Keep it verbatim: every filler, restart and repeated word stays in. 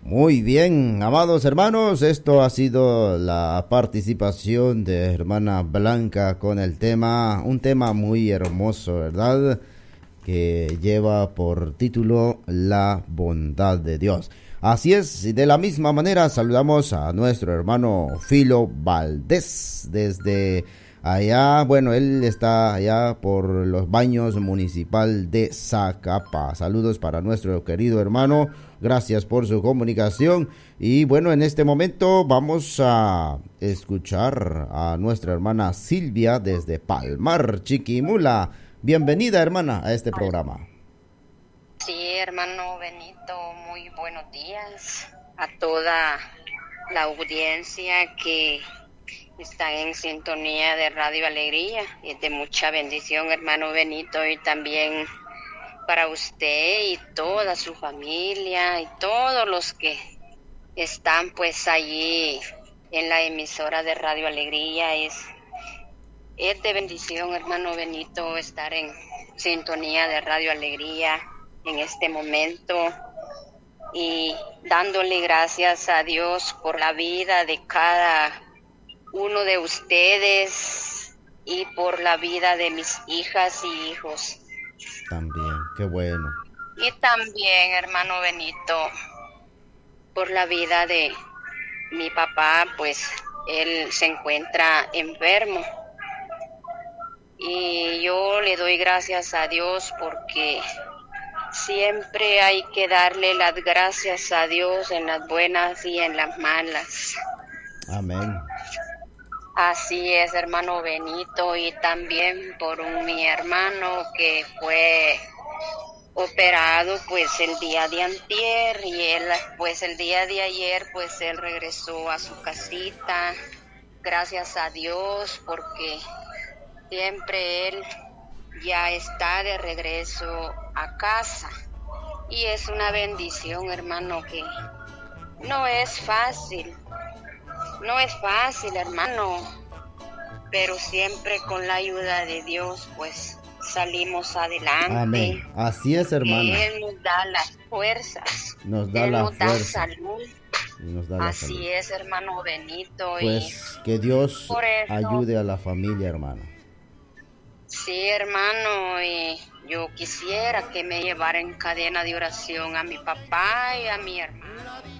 Muy bien, amados hermanos, esto ha sido la participación de hermana Blanca con el tema, un tema muy hermoso, ¿verdad? Que lleva por título La bondad de Dios. Así es, y de la misma manera saludamos a nuestro hermano Filo Valdés desde allá, bueno, él está allá por los baños municipal de Zacapa. Saludos para nuestro querido hermano, gracias por su comunicación. Y bueno, en este momento vamos a escuchar a nuestra hermana Silvia desde Palmar, Chiquimula. Bienvenida, hermana, a este programa. Sí, hermano Benito, muy buenos días a toda la audiencia que está en sintonía de Radio Alegría. Es de mucha bendición, hermano Benito, y también para usted y toda su familia y todos los que están pues allí en la emisora de Radio Alegría. Es, es de bendición, hermano Benito, estar en sintonía de Radio Alegría en este momento y dándole gracias a Dios por la vida de cada uno de ustedes y por la vida de mis hijas y hijos. También, qué bueno. Y también, hermano Benito, por la vida de mi papá, pues él se encuentra enfermo. Y yo le doy gracias a Dios porque siempre hay que darle las gracias a Dios en las buenas y en las malas. Amén. Así es, hermano Benito, y también por un, mi hermano que fue operado pues el día de antier y él pues el día de ayer pues él regresó a su casita, gracias a Dios porque siempre él ya está de regreso a casa y es una bendición, hermano, que no es fácil, no es fácil, hermano, pero siempre con la ayuda de Dios pues salimos adelante. Amén. Así es, hermano. Él nos da las fuerzas, nos da Él la nos fuerza. da salud. Nos da la Así salud. es, hermano Benito. Pues y que Dios por eso, ayude a la familia, hermano. Sí, hermano, y yo quisiera que me llevara en cadena de oración a mi papá y a mi hermano.